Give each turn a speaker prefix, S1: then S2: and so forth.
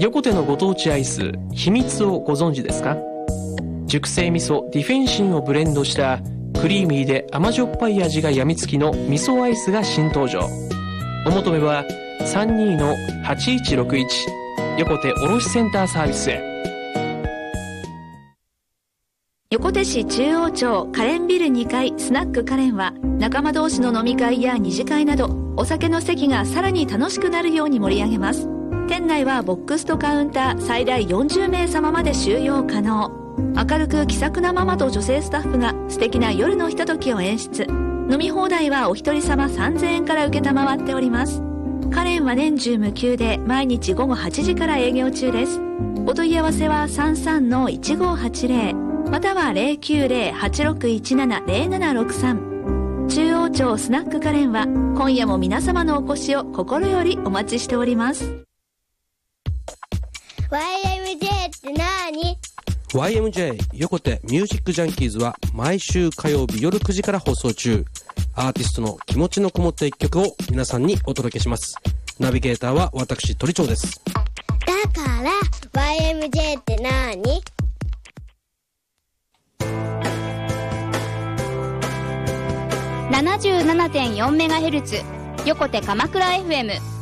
S1: 横手のご当地アイス秘密をご存知ですか？熟成味噌ディフェンシンをブレンドしたクリーミーで甘じょっぱい味がやみつきの味噌アイスが新登場。お求めは 32-8161 横手卸センターサービスへ。
S2: 横手市中央町カレンビル2階スナックカレンは、仲間同士の飲み会や二次会などお酒の席がさらに楽しくなるように盛り上げます。店内はボックスとカウンター最大40名様まで収容可能。明るく気さくなママと女性スタッフが素敵な夜のひとときを演出。飲み放題はお一人様3000円から受けたまわっております。カレンは年中無休で毎日午後8時から営業中です。お問い合わせは 33-1580 または 090-8617-0763。中央町スナックカレンは今夜も皆様のお越しを心よりお待ちしております。
S3: YMJ ってなーに？
S4: YMJ 横手ミュージックジャンキーズは毎週火曜日夜9時から放送中。アーティストの気持ちのこもった一曲を皆さんにお届けします。ナビゲーターは私鳥長です。
S3: だから YMJ ってなーに
S5: ？77.4MHz 横手鎌倉 FM